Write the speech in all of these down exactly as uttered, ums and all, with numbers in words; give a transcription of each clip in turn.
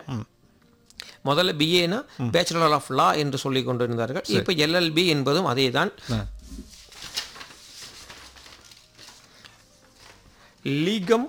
முதல்ல பிஏனா bachelor of law என்று சொல்லி கொண்டிருந்தார்கள். இப்போ எல்எல்பி என்பதும் அதே தான். லீகம்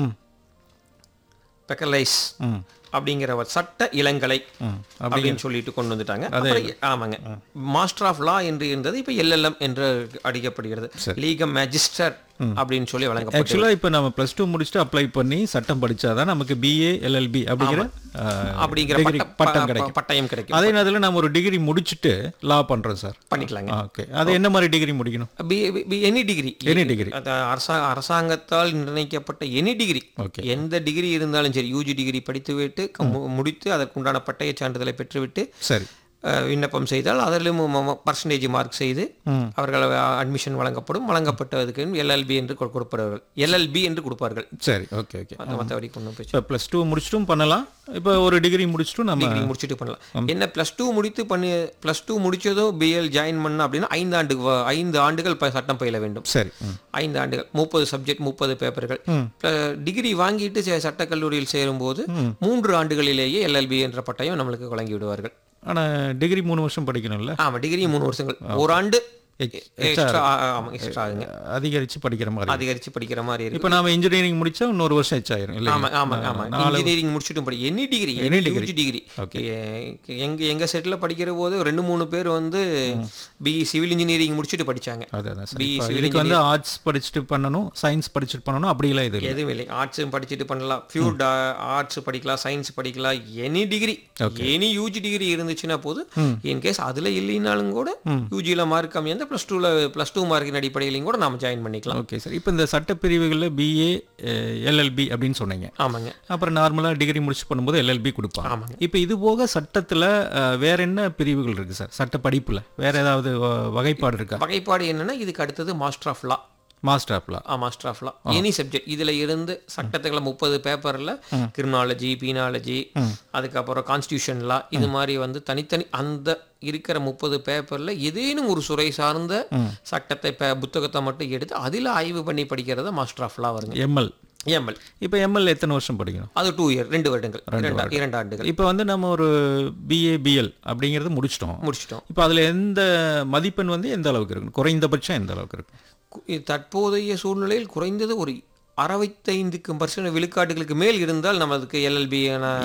பெக்கலைஸ் அப்படிங்கிற ஒரு சட்ட இளங்கலை அப்படின்னு சொல்லிட்டு கொண்டு வந்துட்டாங்க. ஆமாங்க, மாஸ்டர் ஆஃப் லா என்று இருந்தது, இப்போ எல்எல்எம் என்று அடிக்கப்படுகிறது. லீகம் மேஜிஸ்டர் அப்படின்னு சொல்லி வழங்கப்பட்டது. ஆக்சுவலா இப்போ நம்ம பிளஸ் டூ முடிச்சுட்டு அப்ளை பண்ணி சட்டம் படிச்சாதான் நமக்கு பிஏ எல்எல்பி அப்படிங்கிற அப்படிங்கிற பட்டம் கிடைக்கும், பட்டயம் கிடைக்கும். அதே நேரத்தில் நம்ம ஒரு டிகிரி முடிச்சுட்டு லா பண்றோம் சார், பண்ணிக்கலாங்க. ஓகே, அது என்ன மாதிரி டிகிரி முடிக்கணும்? எனி டிகிரி, எனி டிகிரி, அரசாங்கத்தால் நிர்ணயிக்கப்பட்ட எனி டிகிரி, எந்த டிகிரி இருந்தாலும் சரி. யூஜி டிகிரி படித்துவிட்டு முடித்து அதற்குண்டான பட்டய சான்றிதழை பெற்றுவிட்டு சரி விண்ணப்பம் செய்தால் அதிலும் பர்சன்டேஜ் மார்க் செய்து அவர்கள் அட்மிஷன் வழங்கப்படும். வழங்கப்பட்டதுக்கு எல்எல்பி என்று கொடுப்பார்கள், எல்எல்பி என்று கொடுப்பார்கள். சரி, ஓகே ஓகே. மற்றபடி கொண்டு போய் இப்போ ப்ளஸ் டூ முடிச்சிட்டும் பண்ணலாம், இப்போ ஒரு டிகிரி முடிச்சுட்டும் நம்ம டிகிரி முடிச்சுட்டு பண்ணலாம். என்ன ப்ளஸ் டூ முடித்து பண்ணி ப்ளஸ் டூ முடிச்சதும் பிஎல் ஜாயின் பண்ண அப்படின்னா ஐந்து ஆண்டு ஐந்து ஆண்டுகள் சட்டம் பயில வேண்டும். சரி, ஐந்து ஆண்டுகள், முப்பது சப்ஜெக்ட், முப்பது பேப்பர்கள். டிகிரி வாங்கிட்டு சட்டக்கல்லூரியில் சேரும்போது மூன்று ஆண்டுகளிலேயே எல்எல்பி என்ற பட்டயம் நம்மளுக்கு வழங்கி விடுவார்கள். ஆனால் டிகிரி மூணு வருஷம் படிக்கணும்ல? ஆமாம், டிகிரி மூணு வருஷங்கள், ஒரு ஆண்டு அதிகரிச்சு படிக்கிற மாதிரி அதிகரிச்சு படிக்கிற மாதிரி இருக்கு. இப்போ நாம இன்ஜினியரிங் முடிச்சா இன்னொரு வருஷம் எச்சாயிரும் இல்ல? ஆமா ஆமா ஆமா, இன்ஜினியரிங் முடிச்சிட்டும் படி any degree, any degree degree எங்க எங்க செட்ல படிக்கிற போது ரெண்டு மூணு பேர் வந்து பிஇ சிவில் இன்ஜினியரிங் முடிச்சிட்டு படிச்சாங்க. பிஇ சிவில் வந்து ஆர்ட்ஸ் படிச்சுட்டு பண்ணணும், சயின்ஸ் படிச்சுட்டு பண்ணணும் அப்படிலாம் இது எதுவும் இல்லை. ஆர்ட்ஸும் படிச்சுட்டு பண்ணலாம், பியூர் ஆர்ட்ஸ் படிக்கலாம், சயின்ஸ் படிக்கலாம், any degree, any UG degree இருந்துச்சுன்னா போது. இன்கேஸ் அதுல இல்லைனாலும் கூட யூஜில மார்க் கம்மியா ப்ளஸ் டூல ப்ளஸ் டூ மார்க்கின் அடிப்படையிலையும் கூட நாம ஜாயின் பண்ணிக்கலாம். Okay sir. இப்போ இந்த சட்டப்பிரிவுகளில் பிஏ எல்எல்பி அப்படின்னு சொன்னீங்க. ஆமாங்க. அப்புறம் நார்மலாக டிகிரி முடிச்சு பண்ணும்போது எல்எல்பி கொடுப்பாங்க. ஆமாங்க. இப்போ இது போக சட்டத்தில் வேற என்ன பிரிவுகள் இருக்கு சார்? சட்ட படிப்புல வேற ஏதாவது வகைப்பாடு இருக்கா? வகைப்பாடு என்னன்னா, இதுக்கு அடுத்தது master of law. Master of law. Ah master of law, any subject. இதுல இருந்து சட்டத்துக்குள்ள முப்பது பேப்பர்ல கிரிமினாலஜி, பீனாலஜி, அதுக்கப்புறம் கான்ஸ்டியூஷன் லா, இது மாதிரி வந்து தனித்தனி அந்த இருக்கிற முப்பது பேப்பர்ல ஏதேனும் ஒரு துறை சார்ந்த சட்டத்தை புத்தகத்தை மட்டும் எடுத்து அதில் ஆய்வு பண்ணி படிக்கிறத மாஸ்டர் ஆஃப் லா வருங்க. ML ML. இப்போ எம்எல் எத்தனை வருஷம் படிக்கணும்? அது டூ இயர் ரெண்டு வருடங்கள் இரண்டு ஆண்டுகள். இப்போ வந்து நம்ம ஒரு பிஏ பிஎல் அப்படிங்கிறது முடிச்சிட்டோம் முடிச்சிட்டோம் இப்போ அதில் எந்த மதிப்பெண் வந்து எந்த அளவுக்கு இருக்கும்? குறைந்தபட்சம் எந்த அளவுக்கு இருக்கும்? தற்போதைய சூழ்நிலையில் குறைந்தது ஒரு அறுபத்தைந்துக்கு பர்சன்ட் விழுக்காட்டுகளுக்கு மேல் இருந்தால் நம்மளுக்கு எல்எல்பி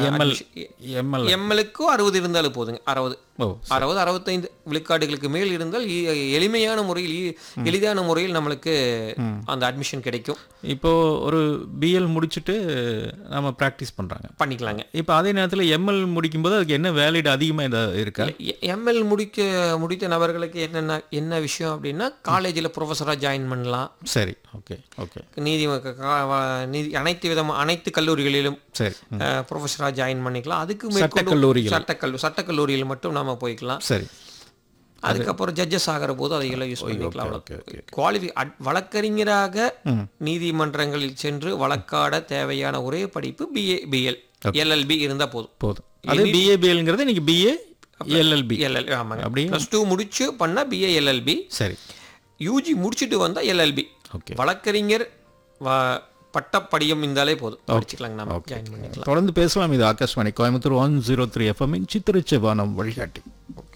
எம்எல்க்கு அறுபது இருந்தாலும் போதுங்க. அறுபது அறுபது அறுபத்தைந்து விழுக்காடுகளுக்கு மேல் இருந்தால் எளிமையான முறையில் எளிதான முறையில் நம்மளுக்கு அந்த அட்மிஷன் கிடைக்கும். இப்போ ஒரு பிஎல் முடிச்சுட்டு நம்ம ப்ராக்டிஸ் பண்றாங்க, பண்ணிக்கலாங்க. இப்போ அதே நேரத்தில் எம்எல் முடிக்கும் போது அதுக்கு என்ன வேலிட் அதிகமாக இருக்கா? எம்எல் முடிக்க முடித்த நபர்களுக்கு என்னென்ன என்ன விஷயம் அப்படின்னா, காலேஜில் ப்ரொஃபஸராக ஜாயின் பண்ணலாம். சரி, ஓகே ஓகே. நீதி நீதி அனைத்து விதமான அனைத்து கல்லூரிகளிலும் சரி ப்ரொஃபஸராக ஜாயின் பண்ணிக்கலாம். அதுக்கு சட்டக்கல்லூரி சட்டக்கல்லூரி சட்டக்கல்லூரியில் மட்டும் நம்ம போய்க்கலாம். சரி, அதுக்கப்புறம் ஜட்ஜஸ் ஆகிற போது அதையெல்லாம் யூஸ் பண்ணிக்கலாம். குவாலிஃபை வழக்கறிஞராக நீதிமன்றங்களில் சென்று வழக்காட தேவையான ஒரே படிப்பு பிஏ பிஎல். எல்எல்பி இருந்தா போதும் போதும். அது பிஏ பிஎல்ங்கிறது நீங்க பிஏ எல்எல்பி எல்எல்பி ஆமாங்க. அப்படி ப்ளஸ் டூ முடிச்சு பண்ணா பிஏ எல்எல்பி. சரி. யூஜி முடிச்சுட்டு வந்தா எல்எல்பி. ஓகே. வழக்கறிஞர் பட்டப்படியும் இருந்தாலே போதும், படிச்சுக்கலாங்க. நம்ம ஜாயின் பண்ணிக்கலாம். தொடர்ந்து பேசலாம். இது Akashvani Coimbatore one zero three FM சித்திரச்செவானம் வழிகாட்டி.